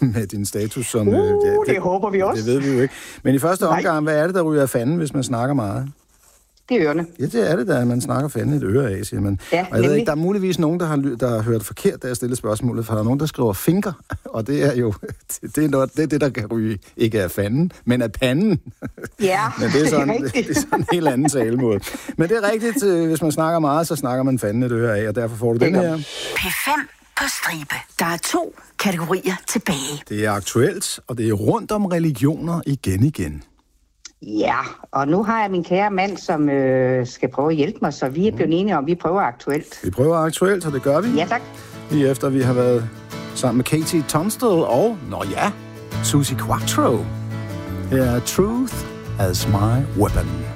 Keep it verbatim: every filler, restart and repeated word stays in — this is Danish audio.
med din status som... Uh, ja, det, det håber vi også. Det ved vi jo ikke. Men i første Nej. omgang, hvad er det, der ryger af fanden, hvis man snakker meget? Det er ørerne. Ja, det er det, da man snakker fanden et øre af, siger man. Ja, og jeg ved ikke, der er muligvis nogen, der har, der har hørt forkert, da jeg stillede spørgsmålet, for der er nogen, der skriver finger, og det er jo det er noget, det, er det der kan ryge ikke af fanden, men af panden. Ja, men det er, sådan, det er rigtigt. det er sådan en helt anden talemåde. Men det er rigtigt, hvis man snakker meget, så snakker man fanden et øre af, og derfor får du den her. P fem på stribe. Der er to kategorier tilbage. Det er aktuelt, og det er rundt om religioner igen igen. Ja, og nu har jeg min kære mand, som øh, skal prøve at hjælpe mig, så vi er blevet enige om, at vi prøver aktuelt. Vi prøver aktuelt, og det gør vi. Ja, tak. Lige efter vi har været sammen med Katie Tunstall og, nå ja, Suzi Quatro. Her er Truth as My Weapon.